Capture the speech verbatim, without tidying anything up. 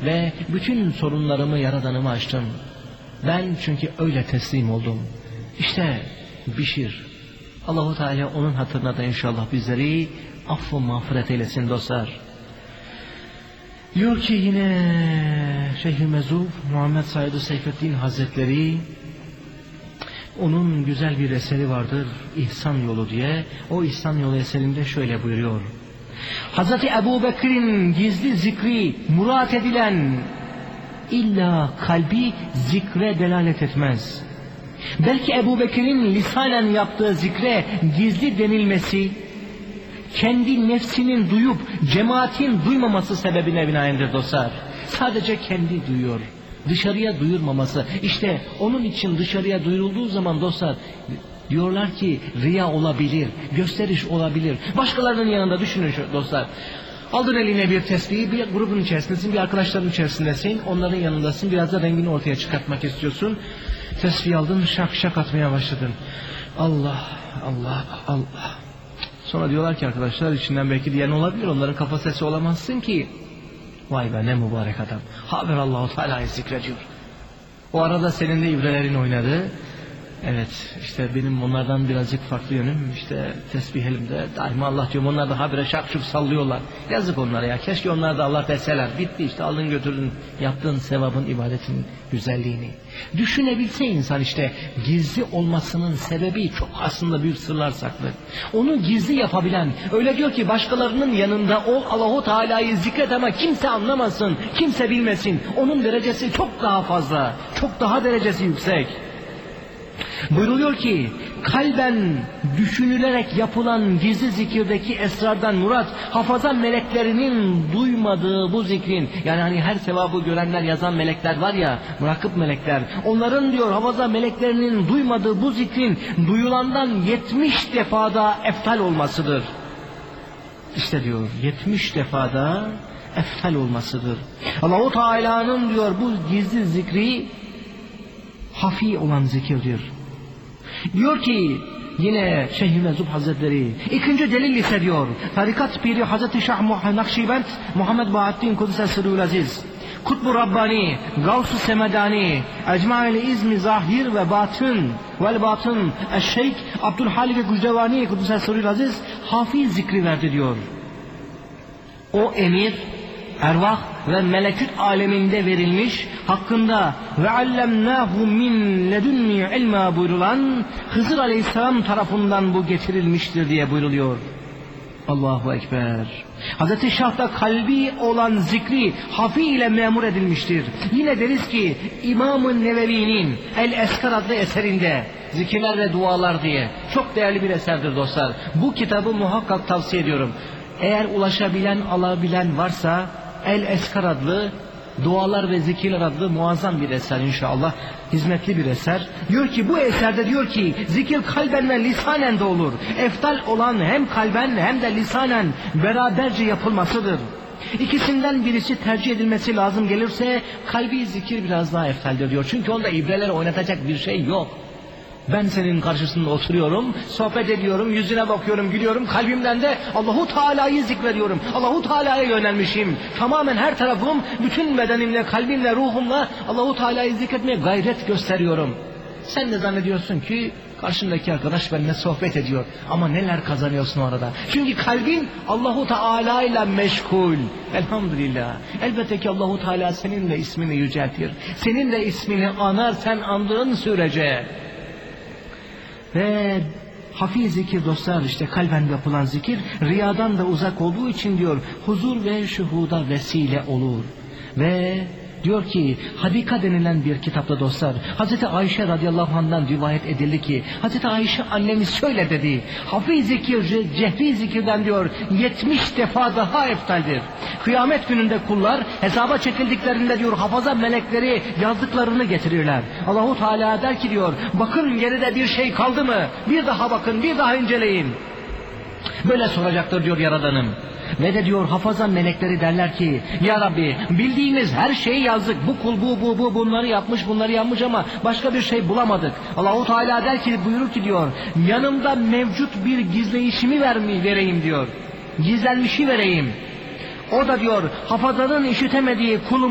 ve bütün sorunlarımı Yaradanıma açtım. Ben çünkü öyle teslim oldum. İşte Bişir. Allahu Teala onun hatırına da inşallah bizleri affı mağfiret eylesin dostlar. Diyor ki yine Şeyh-i Mezuf Muhammed Said Seyfettin Hazretleri, onun güzel bir eseri vardır, İhsan Yolu diye. O İhsan Yolu eserinde şöyle buyuruyor: Hazreti Ebu Bekir'in gizli zikri murat edilen illa kalbi zikre delalet etmez. Belki Ebu Bekir'in lisanen yaptığı zikre gizli denilmesi, kendi nefsinin duyup cemaatin duymaması sebebine binaendir dostlar. Sadece kendi duyuyor, dışarıya duyurmaması. İşte onun için dışarıya duyurulduğu zaman dostlar, diyorlar ki riya olabilir, gösteriş olabilir. Başkalarının yanında düşünün dostlar. Aldın eline bir tesbihi, bir grubun içerisindesin, bir arkadaşların içerisindesin, onların yanındasın, biraz da rengini ortaya çıkartmak istiyorsun. Tesbihi aldın, şak şak atmaya başladın. Allah, Allah, Allah. Sonra diyorlar ki arkadaşlar, içinden belki diyen olabilir, onların kafa sesi olamazsın ki. Vay be, ne mübarek adam. Haber Allahu Teala'yı zikrediyor. O arada senin de ibrelerin oynadı. Evet, işte benim onlardan birazcık farklı yönüm, işte tesbih elimde, daima Allah diyorum, onlar da habire şak şuk sallıyorlar. Yazık onlara ya, keşke onlar da Allah deseler. Bitti işte, aldın götürdün yaptığın sevabın, ibadetin güzelliğini. Düşünebilse insan işte gizli olmasının sebebi çok aslında büyük sırlar saklı. Onu gizli yapabilen, öyle diyor ki başkalarının yanında o Allahu Teala'yı zikret ama kimse anlamasın, kimse bilmesin. Onun derecesi çok daha fazla, çok daha derecesi yüksek. Buyruluyor ki kalben düşünülerek yapılan gizli zikirdeki esrardan murat, hafaza meleklerinin duymadığı bu zikrin, yani hani her sevabı görenler, yazan melekler var ya, murakip melekler, onların diyor hafaza meleklerinin duymadığı bu zikrin duyulandan yetmiş defada eftal olmasıdır. İşte diyor yetmiş defada eftal olmasıdır. Allah-u Teala'nın diyor bu gizli zikri hafi olan zikirdir. Diyor ki yine Şeyh-i Mezub Hazretleri, ikinci delil ise diyor tarikat piri Hazreti Şah Nakşibend Muhammed Bahattin Kudüs'e Sırrül Aziz, Kutbu Rabbani, Gavs-ı Semedani, Ecmail-i İzmi Zahir ve Batın vel Batın Eşşeyk Abdülhalik Gücdevani Kudüs'e Sırrül Aziz hafiz zikri verdi diyor. O emir ervah ve melekut aleminde verilmiş, hakkında ve allemnahu min ledunni ilma buyurulan Hızır Aleyhisselam tarafından bu getirilmiştir diye buyruluyor. Allahu Ekber. Hazreti Şah da kalbi olan zikri hafi ile memur edilmiştir. Yine deriz ki İmam-ı Nevevi'nin El Eskar adlı eserinde zikirler ve dualar diye çok değerli bir eserdir dostlar. Bu kitabı muhakkak tavsiye ediyorum. Eğer ulaşabilen, alabilen varsa El Eskar adlı Dualar ve Zikirler adlı muazzam bir eser inşallah. Hizmetli bir eser. Diyor ki bu eserde diyor ki zikir kalben ve lisanen de olur. Eftal olan hem kalben hem de lisanen beraberce yapılmasıdır. İkisinden birisi tercih edilmesi lazım gelirse kalbi zikir biraz daha eftaldir diyor. Çünkü onda ibreler oynatacak bir şey yok. Ben senin karşısında oturuyorum, sohbet ediyorum, yüzüne bakıyorum, gülüyorum, kalbimden de Allahu Teala'yı zikrediyorum. Allahu Teala'ya yönelmişim. Tamamen her tarafım, bütün bedenimle, kalbimle, ruhumla Allahu Teala'yı zikretmeye gayret gösteriyorum. Sen de zannediyorsun ki karşındaki arkadaş benimle sohbet ediyor. Ama neler kazanıyorsun orada? Çünkü kalbin Allahu Teala ile meşgul. Elhamdülillah. Elbette ki Allahu Teala senin de ismini yüceltir. Senin de ismini anar sen andığın sürece. Ve hafiz zikir dostlar, işte kalben yapılan zikir riyadan da uzak olduğu için diyor huzur ve şuhuda vesile olur. Ve diyor ki Hadika denilen bir kitapta dostlar Hazreti Ayşe radıyallahu anh'dan rivayet edildi ki Hazreti Ayşe annemiz şöyle dedi: hafiz zikir cehri zikirden diyor yetmiş defa daha eftaldir. Kıyamet gününde kullar hesaba çekildiklerinde diyor hafaza melekleri yazdıklarını getirirler. Allahu Teala der ki diyor bakın geride bir şey kaldı mı? Bir daha bakın, bir daha inceleyin. Böyle soracaktır diyor Yaradanım. Ve de diyor hafaza melekleri derler ki ya Rabbi bildiğimiz her şeyi yazdık. Bu kul bu bu bu bunları yapmış, bunları yapmış ama başka bir şey bulamadık. Allahu Teala der ki buyurur ki diyor yanımda mevcut bir gizleyişimi vermi vereyim diyor. Gizlenmişi vereyim. O da diyor hafazanın işitemediği kulum